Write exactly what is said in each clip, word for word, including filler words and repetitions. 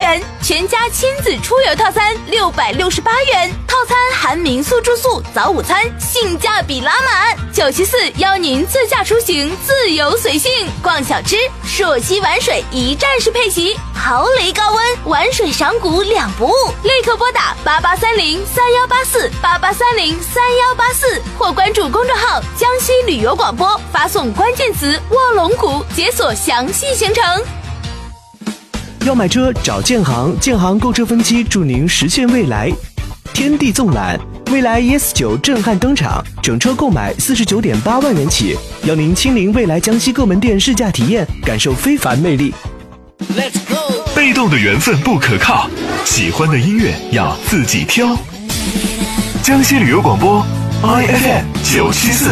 元，全家亲子出游套餐六百六十八元，套餐含民宿住宿、早午餐，性价比拉满。九七四邀您自驾出行，自由随性，逛小吃，朔溪玩水一站式配齐，豪雷高温，玩水赏谷两不误。立刻拨打八八三零三幺八四八八三零三幺八四，或关注公众号江西旅游广播，发送关键词卧龙谷，解锁详细行程。 要买车找建行，建行购车分期助您实现未来。天地纵览，蔚来 E S 九 震撼登场，整车购买四十九点八万元起，邀您亲临蔚来江西各门店试驾体验，感受非凡魅力。 Let's go！ 被动的缘分不可靠，喜欢的音乐要自己挑。江西旅游广播 I F M 九七四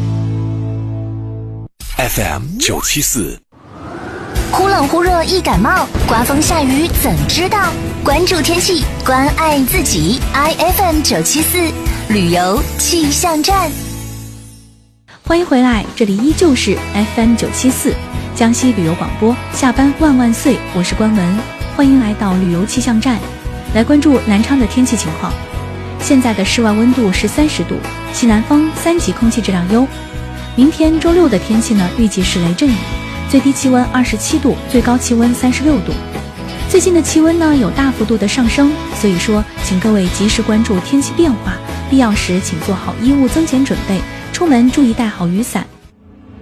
F M 九七四。 忽冷忽热易感冒，刮风下雨怎知道？关注天气，关爱自己。I F M 九七四旅游气象站， 欢迎回来，这里依旧是 F M 九七四江西旅游广播。下班万万岁，我是关文，欢迎来到旅游气象站，来关注南昌的天气情况。现在的室外温度是三十度，西南风，三级空气质量优。明天周六的天气呢，预计是雷阵雨。最低气温二十七度，最高气温三十六度。最近的气温呢有大幅度的上升，所以说请各位及时关注天气变化，必要时请做好衣物增减准备，出门注意带好雨伞。